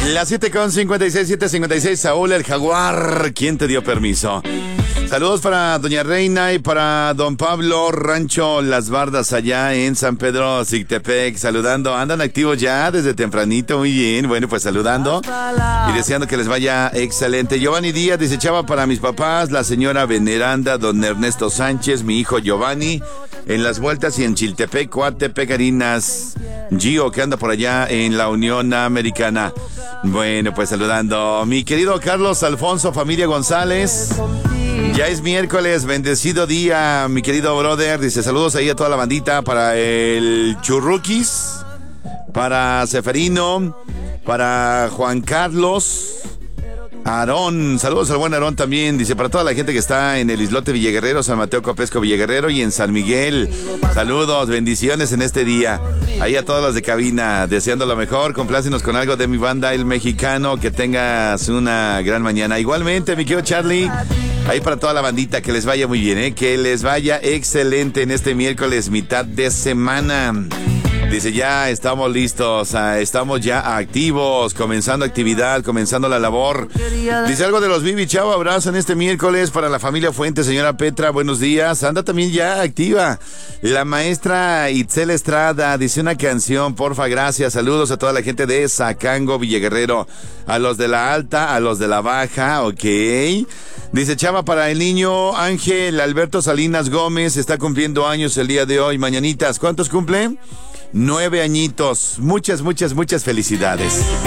Las 7:56, 7:56, Saúl el Jaguar, ¿quién te dio permiso? Saludos para doña Reina y para don Pablo, Rancho Las Bardas, allá en San Pedro, Zictepec, saludando. Andan activos ya desde tempranito, muy bien. Bueno, pues saludando y deseando que les vaya excelente. Giovanni Díaz dice: Chava para mis papás, la señora Veneranda, don Ernesto Sánchez, mi hijo Giovanni, en Las Vueltas y en Chiltepec, Coatepec, Harinas, Gio, que anda por allá en la Unión Americana. Bueno, pues saludando. Mi querido Carlos Alfonso, familia González. Ya es miércoles, bendecido día, mi querido brother. Dice: saludos ahí a toda la bandita, para el Churruquis, para Seferino, para Juan Carlos, Aarón, saludos al buen Aarón también. Dice: para toda la gente que está en el Islote Villaguerrero, San Mateo Copesco Villaguerrero y en San Miguel. Saludos, bendiciones en este día. Ahí a todos los de cabina, deseando lo mejor. Complácenos con algo de mi banda, El Mexicano. Que tengas una gran mañana. Igualmente, mi querido Charlie, ahí para toda la bandita, que les vaya muy bien, que les vaya excelente en este miércoles, mitad de semana. Dice: ya estamos listos, estamos ya activos, comenzando actividad, comenzando la labor. Dice algo de los Vivi, chavo, abrazo en este miércoles para la familia Fuentes, señora Petra, buenos días. Anda también ya activa la maestra Itzel Estrada, dice: una canción, porfa, gracias. Saludos a toda la gente de Zacango, Villaguerrero, a los de la alta, a los de la baja, ok. Dice: Chava, para el niño Ángel Alberto Salinas Gómez, está cumpliendo años el día de hoy, mañanitas. ¿Cuántos cumple? 9 añitos. Muchas, muchas, muchas felicidades.